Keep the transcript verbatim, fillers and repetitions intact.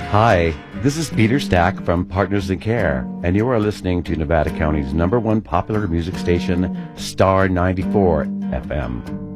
Hi, this is Peter Stack from Partners in Care, and you are listening to Nevada County's number one popular music station, Star ninety-four F M.